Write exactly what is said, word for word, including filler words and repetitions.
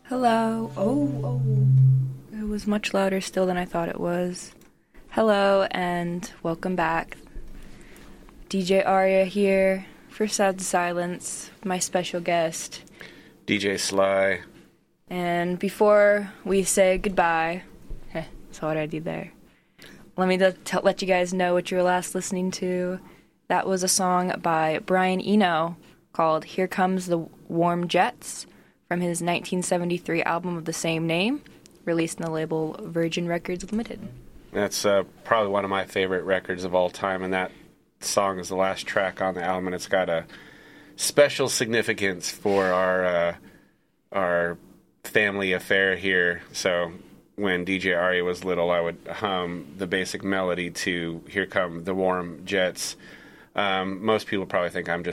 Hello. Oh, oh. It was much louder still than I thought it was. Hello and welcome back. D J Arya here for Sad Silence, my special guest. D J Sly. And before we say goodbye, heh, saw what I did there. Let me t- let you guys know what you were last listening to. That was a song by Brian Eno called Here Comes the Warm Jets from his nineteen seventy-three album of the same name, released on the label Virgin Records Limited. That's uh, probably one of my favorite records of all time, and that song is the last track on the album, and it's got a special significance for our uh, our family affair here. So when D J Arya was little, I would hum the basic melody to Here Come the Warm Jets. Um, most people probably think I'm just